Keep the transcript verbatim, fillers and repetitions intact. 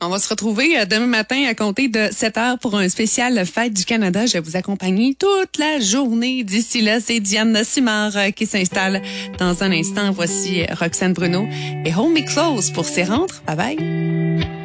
On va se retrouver demain matin à compter de sept heures pour un spécial Fête du Canada. Je vais vous accompagner toute la journée. D'ici là, c'est Diane Simard qui s'installe dans un instant. Voici Roxane Bruno et Hold Me Close pour ses rentres. Bye bye.